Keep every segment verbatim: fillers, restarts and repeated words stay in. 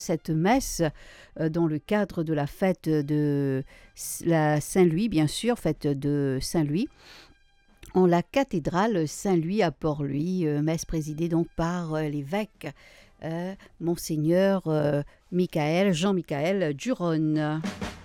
cette messe euh, dans le cadre de la fête de la Saint-Louis, bien sûr, fête de Saint-Louis, en la cathédrale Saint-Louis à Port-Louis, euh, messe présidée donc par euh, l'évêque euh, Monseigneur euh, Michael, Jean-Michael Duronne.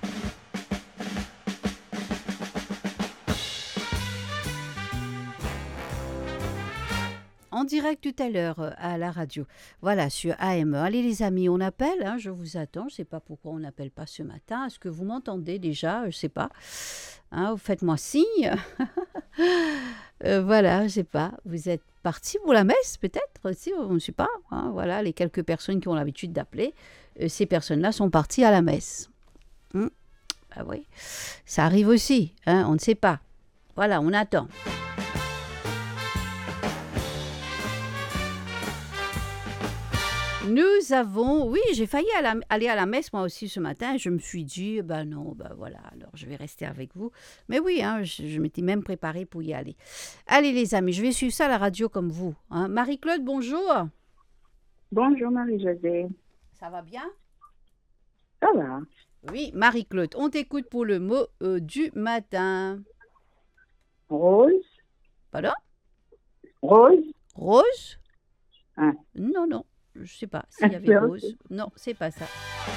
En direct tout à l'heure euh, à la radio, voilà, sur A M E. Allez les amis, on appelle, hein, je vous attends, je ne sais pas pourquoi on n'appelle pas ce matin. Est-ce que vous m'entendez déjà? Je ne sais pas. Hein, faites-moi signe. euh, voilà, je ne sais pas. Vous êtes partis pour la messe peut-être? Si, on ne sait pas. Hein, voilà, les quelques personnes qui ont l'habitude d'appeler, euh, ces personnes-là sont parties à la messe. Hum, ah oui, ça arrive aussi, hein, on ne sait pas. Voilà, on attend. Nous avons, oui, j'ai failli à la- aller à la messe moi aussi ce matin. Je me suis dit, ben non, ben voilà, alors je vais rester avec vous. Mais oui, hein, je, je m'étais même préparée pour y aller. Allez les amis, je vais suivre ça à la radio comme vous. Hein. Marie-Claude, bonjour. Bonjour Marie-Josée. Ça va bien? Ça va? Oui, Marie-Claude, on t'écoute pour le mot euh, du matin. Rose? Pardon? Rose? Rose? Hein. Non, non, je sais pas s'il y avait Ah, rose. Non, c'est pas ça.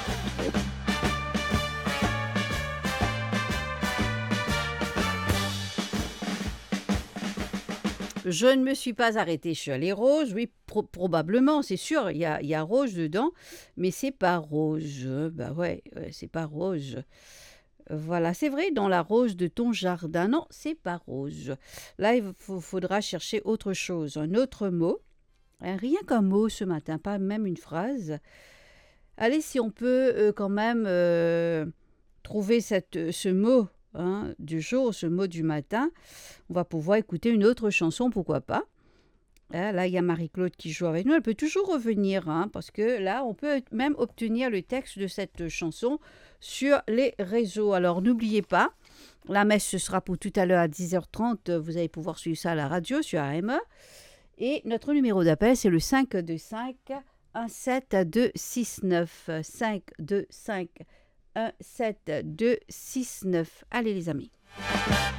Je ne me suis pas arrêtée sur les roses. Oui, pro- probablement, c'est sûr, il y a, il y a rose dedans, mais c'est pas rose. Bah ouais, ouais, c'est pas rose. Voilà, c'est vrai, dans la rose de ton jardin. Non, c'est pas rose. Là, il faut- faudra chercher autre chose, un autre mot. Hein, rien qu'un mot ce matin, pas même une phrase. Allez, si on peut euh, quand même euh, trouver cette, ce mot hein, du jour, ce mot du matin, on va pouvoir écouter une autre chanson, pourquoi pas. Hein, là, il y a Marie-Claude qui joue avec nous. Elle peut toujours revenir, hein, parce que là, on peut même obtenir le texte de cette chanson sur les réseaux. Alors, n'oubliez pas, la messe, ce sera pour tout à l'heure à dix heures trente. Vous allez pouvoir suivre ça à la radio sur A M E. Et notre numéro d'appel, c'est le cinq deux cinq un sept deux six neuf. cinq deux cinq un sept deux six neuf. Allez les amis.